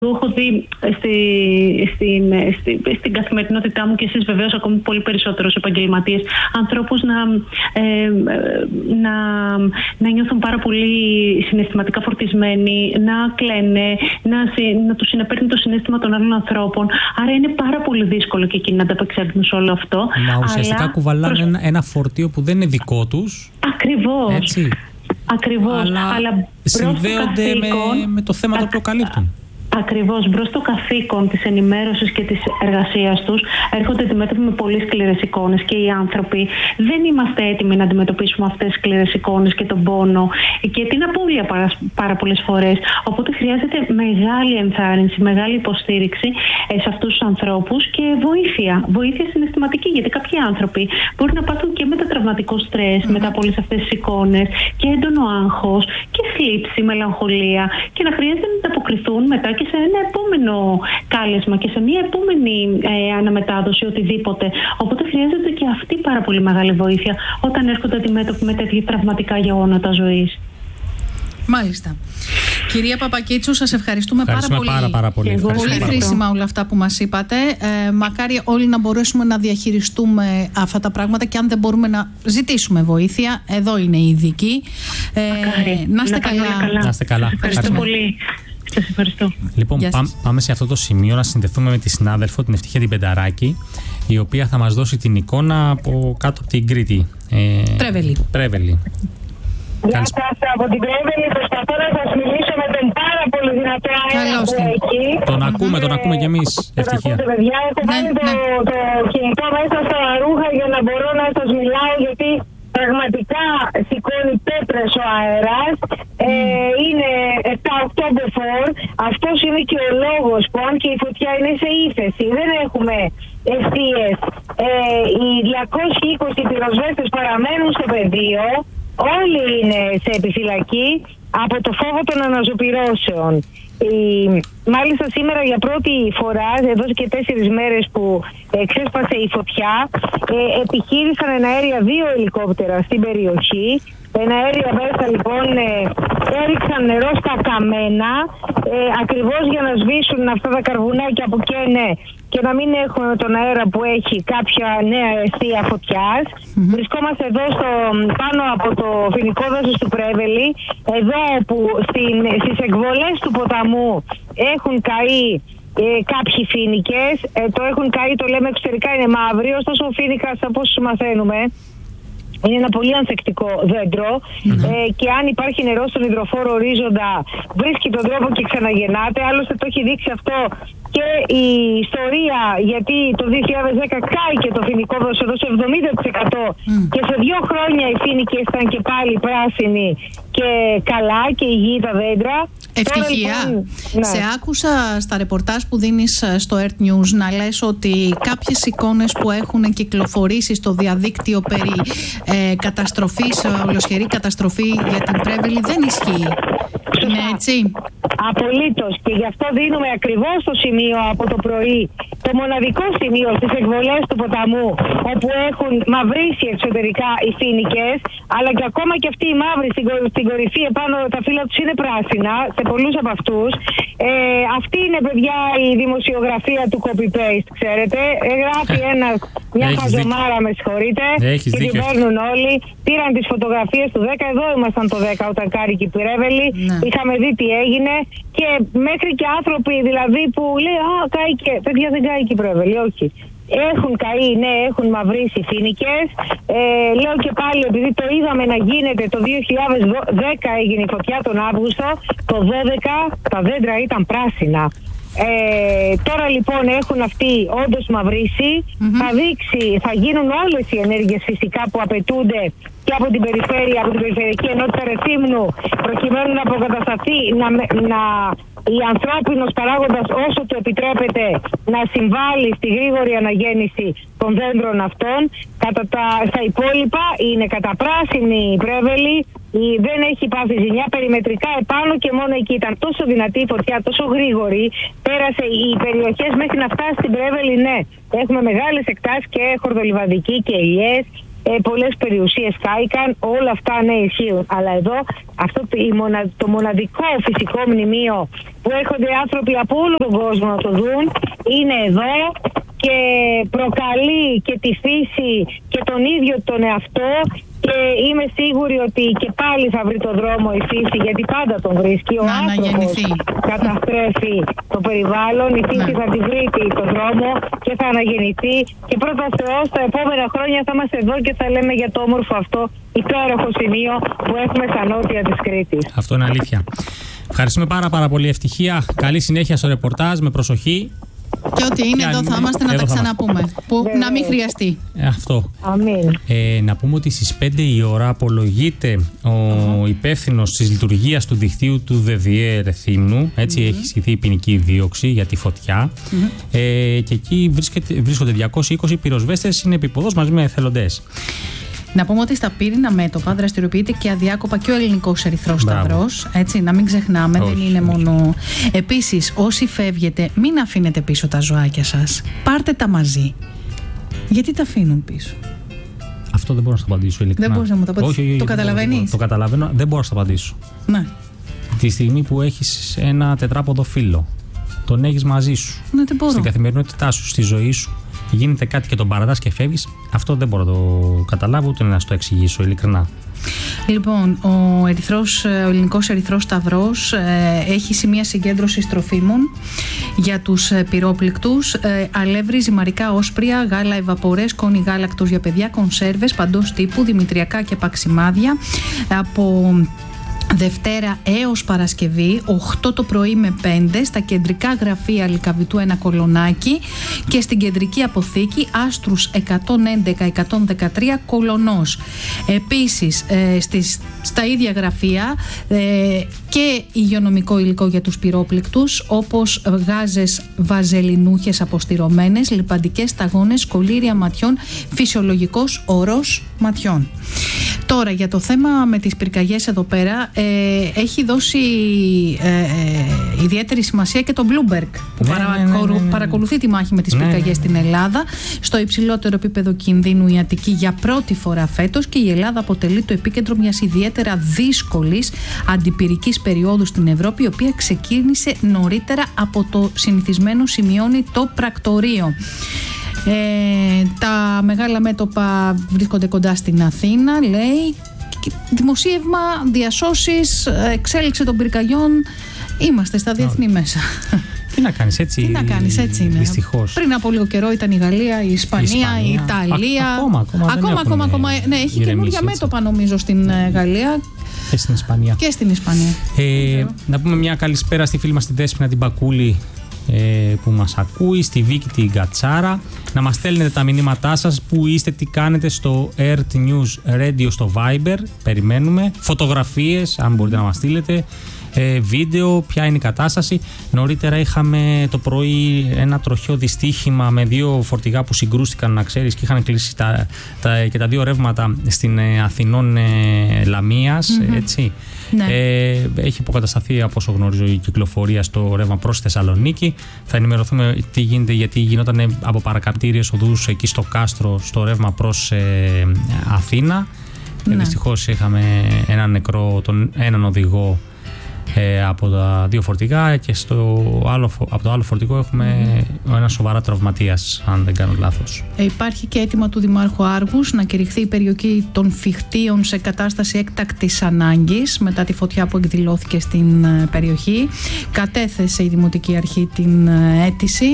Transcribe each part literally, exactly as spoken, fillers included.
Έχω δει στη, στην, στη, στην καθημερινότητά μου και εσείς βεβαίως ακόμη πολύ περισσότερους επαγγελματίες, ανθρώπους να, ε, να, να νιώθουν πάρα πολύ συναισθηματικά φορτισμένοι, να κλαίνε, να, να τους συνεπέρνει το συναίσθημα των άλλων ανθρώπων. Άρα είναι πάρα πολύ δύσκολο και εκείνοι να ανταπεξέλθουν σε όλο αυτό. Μα ουσιαστικά αλλά κουβαλάνε προς... ένα, ένα φορτίο που δεν είναι δικό τους. Ακριβώς. Έτσι. Ακριβώς. Αλλά, αλλά συνδέονται καθήκον, με, με το θέμα το οποίο καλύπτουν. Ακριβώς, μπρος στο καθήκον της ενημέρωσης και της εργασίας τους έρχονται αντιμέτωποι με πολύ σκληρές εικόνες και οι άνθρωποι δεν είμαστε έτοιμοι να αντιμετωπίσουμε αυτές τις σκληρές εικόνες και τον πόνο και την απώλεια πάρα, πάρα πολλές φορές. Οπότε χρειάζεται μεγάλη ενθάρρυνση, μεγάλη υποστήριξη σε αυτούς τους ανθρώπους και βοήθεια, βοήθεια συναισθηματική, γιατί κάποιοι άνθρωποι μπορεί να πάθουν και μετατραυματικό στρες mm-hmm. μετά από όλες αυτές τις εικόνες και έντονο άγχος και θλίψη, μελαγχολία και να χρειάζεται να ανταποκριθούν μετά και σε ένα επόμενο κάλεσμα και σε μια επόμενη ε, αναμετάδοση, οτιδήποτε. Οπότε χρειάζεται και αυτή πάρα πολύ μεγάλη βοήθεια όταν έρχονται αντιμέτωποι με τέτοια τραυματικά γεγονότα ζωής. Μάλιστα. Κυρία Παπακίτσου, σας ευχαριστούμε, ευχαριστούμε πάρα, πάρα, πάρα πολύ. Πολύ, πολύ χρήσιμα όλα αυτά που μας είπατε. Ε, μακάρι όλοι να μπορέσουμε να διαχειριστούμε αυτά τα πράγματα και αν δεν μπορούμε να ζητήσουμε βοήθεια, εδώ είναι οι ειδικοί. Ε, να είστε καλά. καλά. Να είστε καλά. Ευχαριστώ πολύ. Σας ευχαριστώ. Λοιπόν, πάμε, πάμε σε αυτό το σημείο να συνδεθούμε με τη συνάδελφο, την Ευτυχία την Πενταράκη, η οποία θα μας δώσει την εικόνα από κάτω από την Κρήτη. Ε, Πρέβελη. Πρέβελη. Γεια σας, από την Πρέβελη προσπαθώ να σας μιλήσω με τον πάρα πολύ δυνατό αέρα που εκεί. Τον ακούμε, τον ακούμε κι εμείς, Ευτυχία. Τον ακούτε, παιδιά, έχω βάλει ναι, το, ναι. το κινητό μέσα στα ρούχα για να μπορώ να σας μιλάω, γιατί πραγματικά σηκώνει πέτρες ο αέρας. Mm. Ε, είναι επτά οκτώ μποφόρ. Αυτός είναι και ο λόγος που αν και η φωτιά είναι σε ύφεση, δεν έχουμε ευθείες. Ε, οι διακόσιοι είκοσι πυροσβέστες παραμένουν στο πεδίο. Όλοι είναι σε επιφυλακή από το φόβο των αναζωπυρώσεων. Η, μάλιστα σήμερα για πρώτη φορά, εδώ και τέσσερις μέρες που ε, ξέσπασε η φωτιά, ε, επιχείρησαν εναέρια δύο ελικόπτερα στην περιοχή. Εναέρια μέσα λοιπόν ε, έριξαν νερό στα καμένα, ε, ακριβώς για να σβήσουν αυτά τα καρβουνάκια που καίνε και να μην έχουμε τον αέρα που έχει κάποια νέα αιστεία φωτιάς. Mm-hmm. Βρισκόμαστε εδώ στο, πάνω από το φοινικό δάσος του Πρέβελη, εδώ που στην, στις εκβολές του ποταμού έχουν καεί ε, κάποιοι φοίνικες, ε, το έχουν καεί, το λέμε εξωτερικά είναι μαύροι, ωστόσο ο φοίνικας από όσους μαθαίνουμε είναι ένα πολύ ανθεκτικό δέντρο mm-hmm. ε, και αν υπάρχει νερό στον υδροφόρο ορίζοντα βρίσκει τον τρόπο και ξαναγεννάται. Άλλωστε το έχει δείξει αυτό και η ιστορία, γιατί το δύο χιλιάδες δέκα κάηκε το φοινικό δάσος εδώ σε εβδομήντα τοις εκατό mm. και σε δύο χρόνια οι φοίνικες ήταν και πάλι πράσινοι και καλά και υγιή τα δέντρα. Ευτυχία. Λοιπόν, ναι. Σε άκουσα στα ρεπορτάζ που δίνεις στο Earth News να λες ότι κάποιες εικόνες που έχουν κυκλοφορήσει στο διαδίκτυο περί ε, καταστροφής, ολοσχερή καταστροφή για την Πρέβελη δεν ισχύει. Είναι έτσι? Απολύτως, και γι' αυτό δίνουμε ακριβώς το σημείο από το πρωί, το μοναδικό σημείο στις εκβολές του ποταμού, όπου έχουν μαυρίσει εξωτερικά οι φοίνικες, αλλά και ακόμα και αυτοί οι μαύροι στην, κορυ, στην κορυφή επάνω τα φύλλα τους είναι πράσινα, σε πολλούς από αυτούς. Ε, αυτή είναι, παιδιά, η δημοσιογραφία του copy-paste, ξέρετε. Ε, γράφει ένας, μια χαζομάρα, με συγχωρείτε, και την παίρνουν όλοι. Πήραν τις φωτογραφίες του δέκα, εδώ ήμασταν το δέκα όταν κάρηκε η Πρέβελη. Ναι. Είχαμε δει τι έγινε και μέχρι και άνθρωποι δηλαδή που λέει «Α, κάηκε». Παιδιά, δεν κάηκε η Πρέβελη, όχι. Έχουν καεί, ναι, έχουν μαυρίσει φοίνικες. Ε, λέω και πάλι, επειδή το είδαμε να γίνεται το δύο χιλιάδες δέκα, έγινε η φωτιά τον Αύγουστο, το δώδεκα τα δέντρα ήταν πράσινα. Ε, τώρα λοιπόν έχουν αυτοί όντως μαυρίσει. Mm-hmm. Θα δείξει, θα γίνουν όλες οι ενέργειες φυσικά που απαιτούνται και από την περιφέρεια, από την περιφερειακή ενότητα Ρεθύμνου, προκειμένου να αποκατασταθεί, να, να, η ανθρώπινος παράγοντας όσο του επιτρέπεται να συμβάλλει στη γρήγορη αναγέννηση των δέντρων αυτών. Κατά τα, στα υπόλοιπα είναι καταπράσινη η Πρέβελη, η, δεν έχει πάθει ζημιά, περιμετρικά επάνω και μόνο εκεί ήταν τόσο δυνατή η φωτιά, τόσο γρήγορη, πέρασε οι περιοχές μέχρι να φτάσει στην Πρέβελη, ναι. Έχουμε μεγάλες εκτάσεις και χορδολιβαδική και ελιές ε, πολλές περιουσίες κάηκαν, όλα αυτά ναι ισχύουν. Αλλά εδώ αυτό το, η μονα, το μοναδικό φυσικό μνημείο που έρχονται άνθρωποι από όλο τον κόσμο να το δουν είναι εδώ και προκαλεί και τη φύση και τον ίδιο τον εαυτό. Και είμαι σίγουρη ότι και πάλι θα βρει το δρόμο η φύση, γιατί πάντα τον βρίσκει. Ο άνθρωπος καταστρέφει το περιβάλλον, η φύση ναι. θα τη βρει το δρόμο και θα αναγεννηθεί. Και πρώτα Θεός, τα επόμενα χρόνια θα είμαστε εδώ και θα λέμε για το όμορφο αυτό υπέροχο σημείο που έχουμε στα νότια της Κρήτης. Αυτό είναι αλήθεια. Ευχαριστούμε πάρα, πάρα πολύ. Ευτυχία. Καλή συνέχεια στο ρεπορτάζ. Με προσοχή. Και ό,τι είναι, εδώ θα είμαστε να τα ξαναπούμε. Που Βέβαια. να μην χρειαστεί. Ε, αυτό. Αμήν. Ε, να πούμε ότι στις πέντε η ώρα απολογείται ο uh-huh. υπεύθυνος της λειτουργίας του δικτύου του ΔΔΕ Ρεθύμνου. Έτσι uh-huh. έχει ισχυθεί η ποινική δίωξη για τη φωτιά. Uh-huh. Ε, και εκεί βρίσκονται διακόσιοι είκοσι πυροσβέστες συνεπιποδός μαζί με εθελοντές. Να πούμε ότι στα πύρινα μέτωπα δραστηριοποιείται και αδιάκοπα και ο Ελληνικός Ερυθρός Σταυρός. Έτσι, να μην ξεχνάμε, όχι, δεν είναι όχι. μόνο. Επίσης, όσοι φεύγετε, μην αφήνετε πίσω τα ζωάκια σας. Πάρτε τα μαζί. Γιατί τα αφήνουν πίσω? Αυτό δεν μπορώ να σου απαντήσω ειλικρινά. Δεν μπορείς να μου το απαντήσεις. Το καταλαβαίνεις? Το καταλαβαίνω, δεν μπορώ να σου απαντήσω. Ναι. Τη στιγμή που έχεις ένα τετράποδο φύλλο, τον έχεις μαζί σου. Ναι, δεν μπορώ. Στην καθημερινότητά σου, στη ζωή σου. Γίνεται κάτι και τον παρατάς και φεύγεις, αυτό δεν μπορώ να το καταλάβω ούτε να σου το εξηγήσω ειλικρινά. Λοιπόν, ο, ερυθρός, ο Ελληνικός Ερυθρός Σταυρός ε, έχει σημεία συγκέντρωσης τροφίμων για τους ε, πυρόπληκτους, ε, αλεύρι, ζυμαρικά όσπρια, γάλα, ευαπορές, σκόνη γάλακτος για παιδιά, κονσέρβες παντός τύπου, δημητριακά και παξιμάδια από Δευτέρα έως Παρασκευή, οκτώ το πρωί με πέντε, στα κεντρικά γραφεία Λυκαβητού ένα Κολονάκι και στην κεντρική αποθήκη Άστρους εκατόν έντεκα εκατόν δεκατρία Κολονός. Επίσης, ε, στις, στα ίδια γραφεία ε, και υγειονομικό υλικό για τους πυρόπληκτους, όπως γάζες βαζελινούχες αποστηρωμένες, λιπαντικές σταγόνες, κολλήρια ματιών, φυσιολογικός ορός ματιών. Τώρα, για το θέμα με τις πυρκαγιές εδώ πέρα, ε, έχει δώσει ε, ε, ιδιαίτερη σημασία και το Bloomberg που ναι, παρακολου, ναι, ναι, ναι, ναι. παρακολουθεί τη μάχη με τις ναι, πυρκαγιές ναι, ναι. στην Ελλάδα. Στο υψηλότερο επίπεδο κινδύνου η Αττική για πρώτη φορά φέτος και η Ελλάδα αποτελεί το επίκεντρο μιας ιδιαίτερα δύσκολης αντιπυρικής περίοδου στην Ευρώπη, η οποία ξεκίνησε νωρίτερα από το συνηθισμένο, σημειώνει το πρακτορείο. Ε, τα μεγάλα μέτωπα βρίσκονται κοντά στην Αθήνα, λέει. Δημοσίευμα, διασώσεις, εξέλιξη των πυρκαγιών. Είμαστε στα διεθνή μέσα. Τι να κάνεις, έτσι. Τι να κάνεις, έτσι είναι. Δυστυχώς. Πριν από λίγο καιρό ήταν η Γαλλία, η Ισπανία, η, Ισπανία. η Ιταλία. Α, ακόμα, ακόμα. Ακόμα, ακόμα, ακόμα. Ναι, έχει καινούργια μέτωπα νομίζω στην Γαλλία. Και στην Ισπανία. Και στην Ισπανία. Ε, να πούμε μια καλησπέρα στη φίλη μας την Δέσποινα την Μπακούλη, που μας ακούει, στη Βίκη την Κατσάρα. Να μας στέλνετε τα μηνύματά σας, που είστε, τι κάνετε, στο Earth News Radio στο Viber. Περιμένουμε φωτογραφίες, αν μπορείτε να μας στείλετε, ε, βίντεο, ποια είναι η κατάσταση. Νωρίτερα είχαμε το πρωί ένα τροχαίο δυστύχημα με δύο φορτηγά που συγκρούστηκαν, να ξέρεις, και είχαν κλείσει τα, τα, και τα δύο ρεύματα στην ε, Αθηνών ε, Λαμίας, mm-hmm. έτσι. Ναι. Ε, έχει υποκατασταθεί, από όσο γνωρίζω, η κυκλοφορία στο ρεύμα προς Θεσσαλονίκη. Θα ενημερωθούμε τι γίνεται, γιατί γινόταν από παρακαπτήριες οδούς εκεί στο Κάστρο, στο ρεύμα προς ε, Αθήνα. Ναι. Δυστυχώς είχαμε έναν νεκρό, τον, έναν οδηγό ε, από τα δύο φορτηγά, και στο άλλο, από το άλλο φορτηγό έχουμε mm. ένα σοβαρά τραυματίας, αν δεν κάνω λάθος. Ε, υπάρχει και αίτημα του Δημάρχου Άργους να κηρυχθεί η περιοχή των Φιχτίων σε κατάσταση έκτακτης ανάγκης μετά τη φωτιά που εκδηλώθηκε στην ε, περιοχή. Κατέθεσε η Δημοτική Αρχή την ε, αίτηση.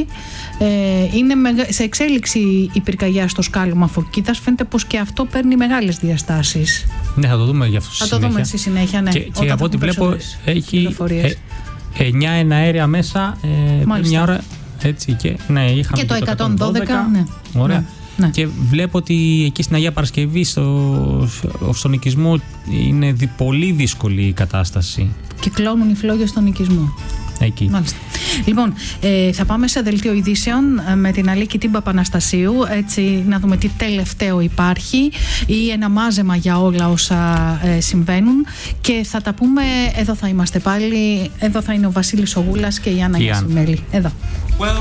Ε, είναι μεγα... σε εξέλιξη η πυρκαγιά στο σκάλωμα Φωκίδας. Φαίνεται πως και αυτό παίρνει μεγάλες διαστάσεις. Ναι, θα το δούμε για αυτό στη θα συνέχεια. το δούμε στη συνέχεια, ναι. Και, και από ό,τι βλέπω έχει ε, εννιά εναέρια μέσα, ε, μια ώρα, έτσι, και, ναι, είχαμε και το εκατόν δώδεκα, ναι. Ωραία. Ναι, ναι. Και βλέπω ότι εκεί στην Αγία Παρασκευή, στο, στον οικισμό, είναι δι, πολύ δύσκολη η κατάσταση. Κυκλώνουν οι φλόγες στον οικισμό. Εκεί. Μάλιστα. Λοιπόν, ε, θα πάμε σε δελτίο ειδήσεων με την Αλίκη την Παπαναστασίου, έτσι να δούμε τι τελευταίο υπάρχει ή ένα μάζεμα για όλα όσα ε, συμβαίνουν, και θα τα πούμε, εδώ θα είμαστε πάλι, εδώ θα είναι ο Βασίλης Ογούλας και η Άννα Γιασιμέλη. Εδώ.